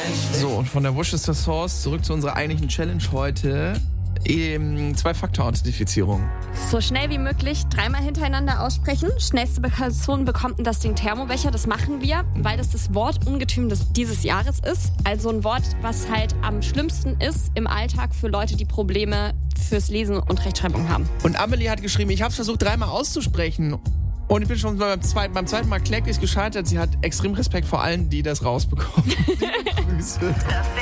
So, und von der Worcester Sauce zurück zu unserer eigentlichen Challenge heute. Zwei-Faktor-Authentifizierung. So schnell wie möglich 3-mal hintereinander aussprechen. Schnellste Person bekommt das Ding Thermobecher. Das machen wir, weil das Wortungetüm dieses Jahres ist. Also ein Wort, was halt am schlimmsten ist im Alltag für Leute, die Probleme fürs Lesen und Rechtschreibung haben. Und Amelie hat geschrieben, ich habe es versucht 3-mal auszusprechen. Und ich bin schon beim zweiten Mal kläglich gescheitert. Sie hat extrem Respekt vor allen, die das rausbekommen. Liebe Grüße.